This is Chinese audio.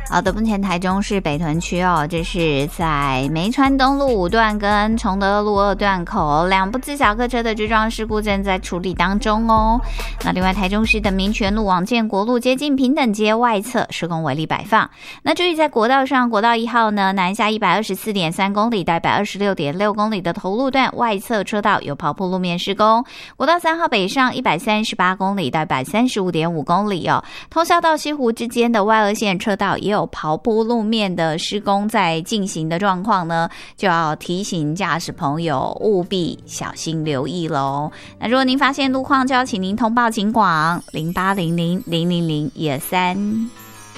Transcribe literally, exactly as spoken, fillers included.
好的，目前台中市北屯区哦，这是在梅川东路五段跟崇德路二段口两部自小客车的追撞事故正在处理当中哦。那另外台中市的民权路往建国路接近平等街外侧施工违例摆放。那注意在国道上，国道一号呢南下一百二十四点三公里到一百二十六点六公里的头路段外侧车道有刨铺路面施工。国道三号北上一百三十八公里到一百三十五点五公里哦，通霄到西湖之间的外二线车道也有刨铺路面的施工在进行的状况呢，就要提醒驾驶朋友务必小心留意咯。那如果您发现路况，就要请您通报警广零八零零零零零一二三。